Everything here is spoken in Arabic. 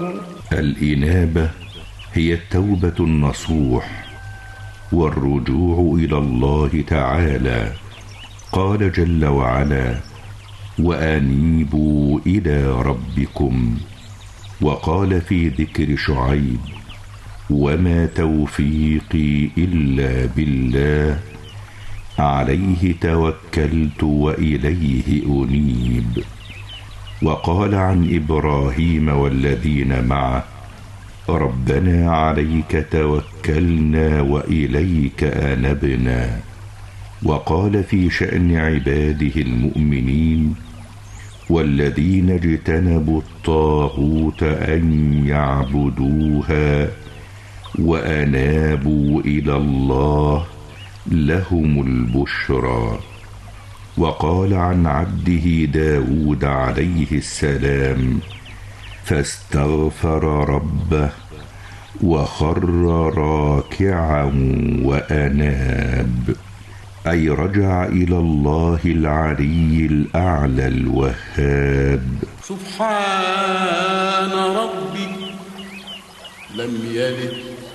الإنابة هي التوبة النصوح والرجوع إلى الله تعالى. قال جل وعلا: وأنيبوا إلى ربكم. وقال في ذكر شعيب: وما توفيقي إلا بالله عليه توكلت وإليه أنيب. وقال عن إبراهيم والذين معه: ربنا عليك توكلنا وإليك أنبنا. وقال في شأن عباده المؤمنين: والذين اجتنبوا الطاغوت أن يعبدوها وأنابوا إلى الله لهم البشرى. وقال عن عبده داود عليه السلام: فاستغفر ربه وخر راكعا وأناب، أي رجع إلى الله العلي الأعلى الوهاب. سبحان ربي لم يلد